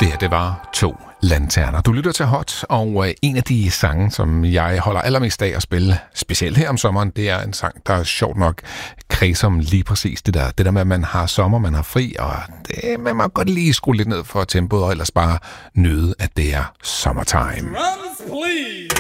Det her, det var 2 lanterner. Du lytter til Hot, og en af de sange, som jeg holder allermest af at spille, specielt her om sommeren, det er en sang, der sjovt nok kredser om lige præcis det der. Det der med, at man har sommer, man har fri, og man må godt lige skrue lidt ned for tempoet, og ellers bare nyde, at det er summertime. Drums, please!